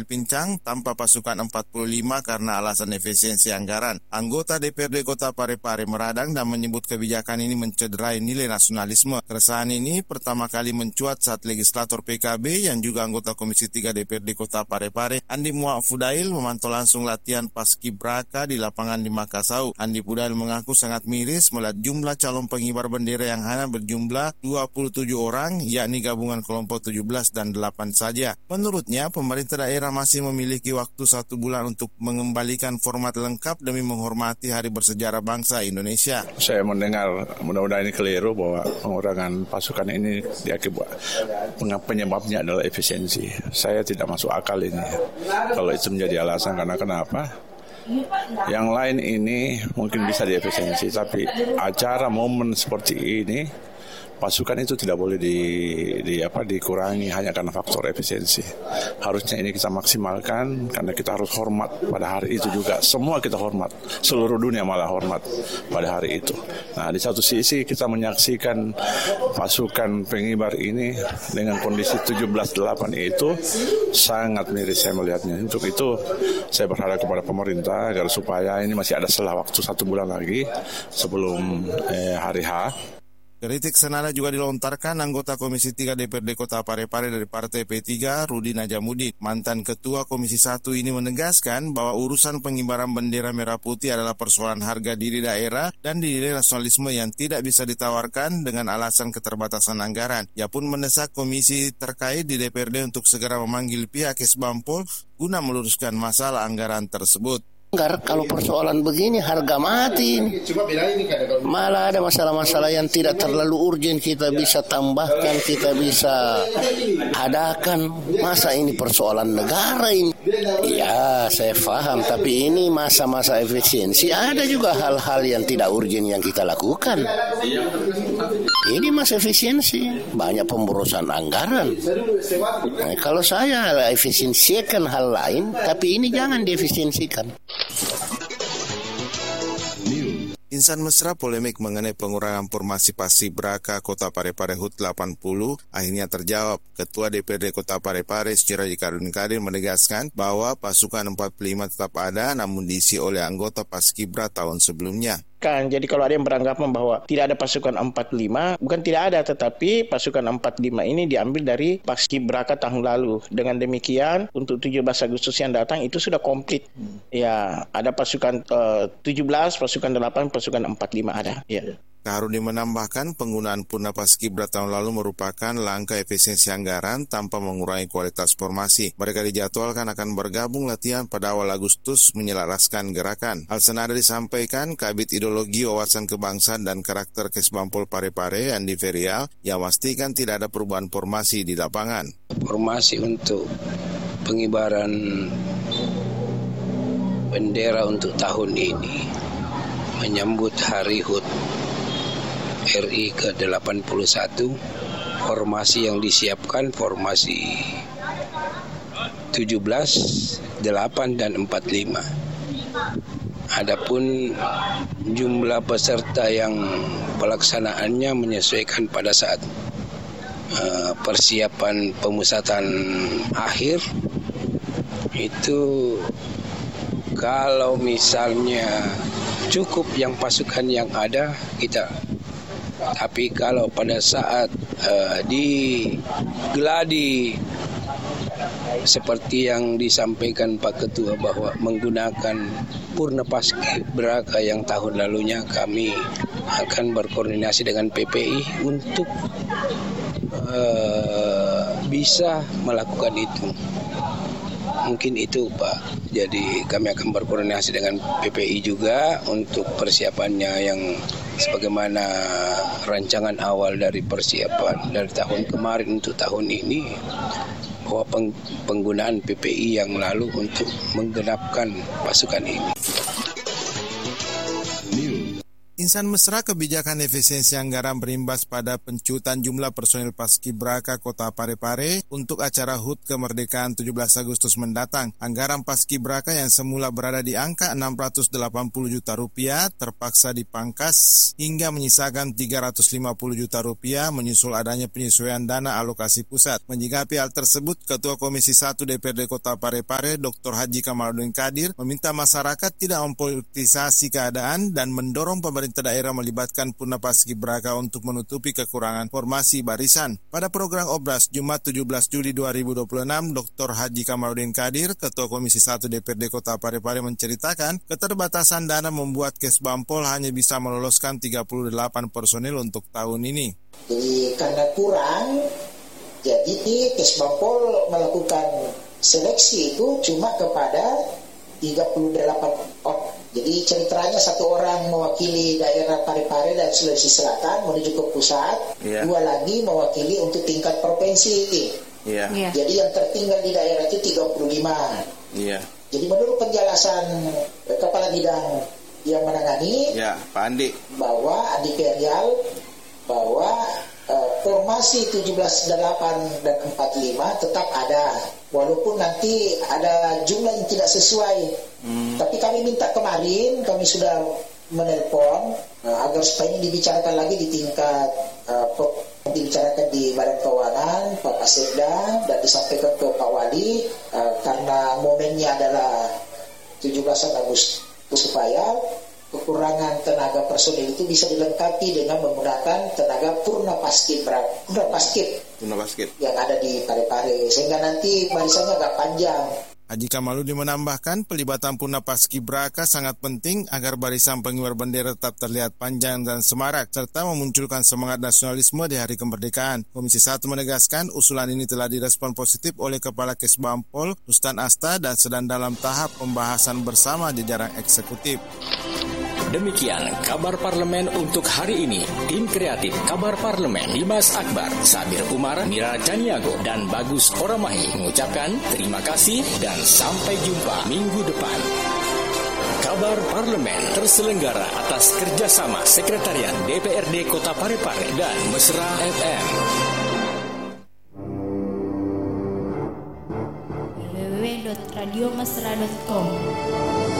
Pincang tanpa pasukan 45 karena alasan efisiensi anggaran. Anggota DPRD Kota Parepare meradang dan menyebut kebijakan ini mencederai nilai nasionalisme. Keresahan ini pertama kali mencuat saat legislator PKB yang juga anggota Komisi 3 DPRD Kota Parepare, Andi Muhammad Fudail, memantau langsung latihan Paskibraka di lapangan di Makassau. Andi Fudail mengaku sangat miris melihat jumlah calon pengibar bendera yang hanya berjumlah 27 orang, yakni gabungan kelompok 17 dan 8 saja. Menurutnya, pemerintah daerah masih memiliki waktu 1 bulan untuk mengembalikan format lengkap demi menghormati Hari Bersejarah Bangsa Indonesia. Saya mendengar, mudah-mudahan ini keliru, bahwa pengurangan pasukan ini penyebabnya adalah efisiensi. Saya tidak masuk akal ini. Kalau itu menjadi alasan, karena kenapa? Yang lain ini mungkin bisa diefisiensi, tapi acara momen seperti ini pasukan itu tidak boleh dikurangi hanya karena faktor efisiensi. Harusnya ini kita maksimalkan karena kita harus hormat pada hari itu juga. Semua kita hormat, seluruh dunia malah hormat pada hari itu. Nah, di satu sisi kita menyaksikan pasukan pengibar ini dengan kondisi 17-8 itu sangat miris saya melihatnya. Untuk itu saya berharap kepada pemerintah agar supaya ini masih ada selang waktu 1 bulan lagi sebelum hari H. Kritik senada juga dilontarkan anggota Komisi 3 DPRD Kota Parepare dari Partai P3, Rudi Najamudin. Mantan Ketua Komisi 1 ini menegaskan bahwa urusan pengibaran bendera merah putih adalah persoalan harga diri daerah dan nilai nasionalisme yang tidak bisa ditawarkan dengan alasan keterbatasan anggaran. Ia pun mendesak komisi terkait di DPRD untuk segera memanggil pihak Kesbangpol guna meluruskan masalah anggaran tersebut. Kalau persoalan begini harga mati ini. Malah ada masalah-masalah yang tidak terlalu urgent kita bisa tambahkan, kita bisa adakan. Masa ini persoalan negara ini? Ya, saya paham, tapi ini masa-masa efisiensi. Ada juga hal-hal yang tidak urgent yang kita lakukan. Ini masa efisiensi, banyak pemborosan anggaran. Nah, kalau saya efisiensikan hal lain, tapi ini jangan diefisiensikan. Insan mesra polemik mengenai pengurangan formasi Paskibraka Kota Parepare HUT 80 akhirnya terjawab. Ketua DPRD Kota Parepare Siraji Karudin Kadir menegaskan bahwa pasukan 45 tetap ada namun diisi oleh anggota Paskibra tahun sebelumnya. Jadi kalau ada yang beranggapan bahwa tidak ada pasukan 45, bukan tidak ada, tetapi pasukan 45 ini diambil dari Paskibraka tahun lalu. Dengan demikian, untuk 17 Agustus yang datang itu sudah komplit. Ya, ada pasukan 17, pasukan 8, pasukan 45 ada. Ya. Karudin menambahkan penggunaan Purna Paskibra tahun lalu merupakan langkah efisiensi anggaran tanpa mengurangi kualitas formasi. Mereka dijadwalkan akan bergabung latihan pada awal Agustus menyelaraskan gerakan. Hal senada disampaikan Kabid Ideologi Wawasan Kebangsaan dan Karakter Kesbangpol Parepare Andi Ferial yang memastikan tidak ada perubahan formasi di lapangan. Formasi untuk pengibaran bendera untuk tahun ini menyambut Hari HUT RI ke-81, formasi yang disiapkan formasi 17, 8, dan 45. Adapun jumlah peserta yang pelaksanaannya menyesuaikan pada saat persiapan pemusatan akhir. Itu kalau misalnya cukup yang pasukan yang ada kita. Tapi kalau pada saat digeladi seperti yang disampaikan Pak Ketua bahwa menggunakan Purna Paskibraka yang tahun lalunya, kami akan berkoordinasi dengan PPI untuk bisa melakukan itu. Mungkin itu Pak. Jadi kami akan berkoordinasi dengan PPI juga untuk persiapannya yang sebagaimana rancangan awal dari persiapan dari tahun kemarin untuk tahun ini, bahwa penggunaan PPI yang lalu untuk menggenapkan pasukan ini. Insan mesra kebijakan efisiensi anggaran berimbas pada pencuitan jumlah personil Paskibraka Kota Parepare untuk acara HUT kemerdekaan 17 Agustus mendatang. Anggaran Paskibraka yang semula berada di angka 680 juta rupiah terpaksa dipangkas hingga menyisakan 350 juta rupiah menyusul adanya penyesuaian dana alokasi pusat. Menyikapi hal tersebut, Ketua Komisi 1 DPRD Kota Parepare, Dr. Haji Kamaludin Qadir, meminta masyarakat tidak mempolitisasi keadaan dan mendorong pemerintah daerah melibatkan Purna Paskibraka untuk menutupi kekurangan formasi barisan. Pada program Obras Jumat 17 Juli 2026, Dr. Haji Kamaludin Qadir, Ketua Komisi 1 DPRD Kota Parepare menceritakan keterbatasan dana membuat Kesbangpol hanya bisa meloloskan 38 personil untuk tahun ini. Jadi karena kurang, jadi Kesbangpol melakukan seleksi itu cuma kepada 38 orang. Jadi ceritanya satu orang mewakili daerah Parepare dan Sulawesi Selatan menuju ke pusat, dua lagi mewakili untuk tingkat provinsi. Jadi yang tertinggal di daerah itu 35. Jadi menurut penjelasan Kepala Bidang yang menangani, Pak Andi, bahwa Andi Perial, bahwa formasi 17, 8, dan 45 tetap ada. Walaupun nanti ada jumlah yang tidak sesuai. Tapi kami minta kemarin, kami sudah menelpon agar supaya ini dibicarakan lagi di tingkat dibicarakan di Badan Keuangan, Pak Sekda, dan disampaikan ke Pak Wali karena momennya adalah 17 Agustus supaya kekurangan tenaga personil itu bisa dilengkapi dengan menggunakan tenaga Purna Paskib yang ada di Parepare, sehingga nanti barisannya agak panjang. Haji Kamaludin menambahkan pelibatan Purna Paskibraka sangat penting agar barisan pengibar bendera tetap terlihat panjang dan semarak, serta memunculkan semangat nasionalisme di Hari Kemerdekaan. Komisi 1 menegaskan usulan ini telah direspon positif oleh Kepala Kesbangpol, Rustan Asta, dan sedang dalam tahap pembahasan bersama jajaran eksekutif. Demikian kabar parlemen untuk hari ini. Tim kreatif kabar parlemen Dimas Akbar, Sabir Umar, Mira Caniago, dan Bagus Oramahi mengucapkan terima kasih dan sampai jumpa minggu depan. Kabar parlemen terselenggara atas kerjasama Sekretariat DPRD Kota Parepare dan Mesra FM. www.radiomesra.com